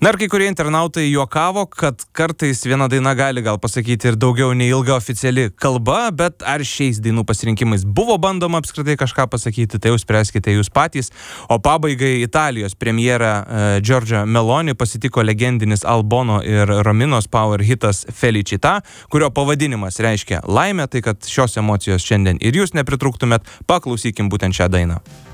Na ir kai kurie internautai juokavo, kad kartais viena daina gali gal pasakyti ir daugiau nei ilga oficiali kalba, bet ar šiais dainų pasirinkimais buvo bandoma apskritai kažką pasakyti, tai jau spręskite jūs patys. O pabaigai Italijos premjerą Giorgia Meloni pasitiko legendinis Al Bono ir Rominos Power hitas Felicità, kurio pavadinimas reiškia laimę, tai kad šios emocijos šiandien ir jūs nepritrūktumėt, paklausykim būtent šią dainą.